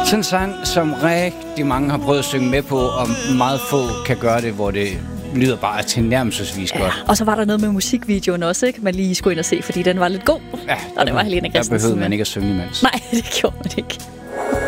Sådan en sang, som rigtig mange har prøvet at synge med på, og meget få kan gøre det, hvor det lyder bare tilnærmelsesvis godt. Og så var der noget med musikvideoen også, ikke? Man lige skulle ind og se, fordi den var lidt god. Ja, og det var Helena Christensen. Der behøvede man ikke at synge imens. Nej, det gjorde man ikke.